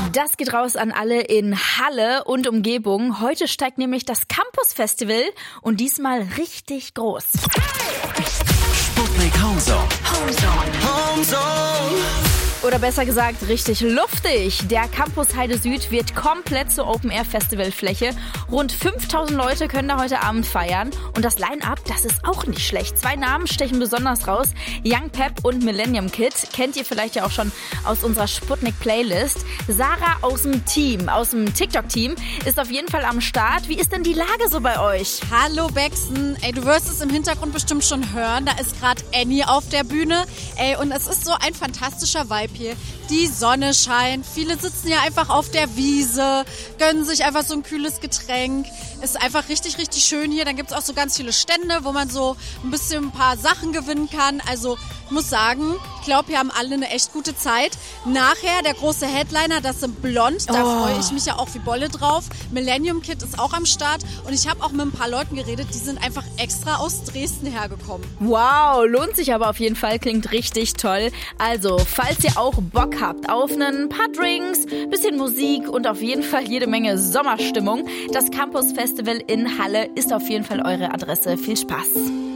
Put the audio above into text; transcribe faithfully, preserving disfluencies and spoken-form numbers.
Das geht raus an alle in Halle und Umgebung. Heute steigt nämlich das Campus Festival und diesmal richtig groß. Sputnik Homezone. Homezone. Homezone. Oder besser gesagt, richtig luftig. Der Campus Heide Süd wird komplett zur Open-Air-Festivalfläche. Rund fünftausend Leute können da heute Abend feiern. Und das Line-Up, das ist auch nicht schlecht. Zwei Namen stechen besonders raus. Young Pep und Millennium Kid. Kennt ihr vielleicht ja auch schon aus unserer Sputnik-Playlist. Sarah aus dem Team, aus dem TikTok-Team, ist auf jeden Fall am Start. Wie ist denn die Lage so bei euch? Hallo Bexen. Ey, du wirst es im Hintergrund bestimmt schon hören. Da ist gerade Annie auf der Bühne. Ey, und es ist so ein fantastischer Vibe hier. Die Sonne scheint, viele sitzen ja einfach auf der Wiese, gönnen sich einfach so ein kühles Getränk. Ist einfach richtig, richtig schön hier. Dann gibt es auch so ganz viele Stände, wo man so ein bisschen ein paar Sachen gewinnen kann. Also ich muss sagen, ich glaube, wir haben alle eine echt gute Zeit. Nachher der große Headliner, das sind Blond. Da Oh. freue ich mich ja auch wie Bolle drauf. Millennium Kid ist auch am Start. Und ich habe auch mit ein paar Leuten geredet, die sind einfach extra aus Dresden hergekommen. Wow, lohnt sich aber auf jeden Fall, klingt richtig toll. Also, falls ihr auch Bock habt auf ein paar Drinks, bisschen Musik und auf jeden Fall jede Menge Sommerstimmung, das Campus Festival in Halle ist auf jeden Fall eure Adresse. Viel Spaß!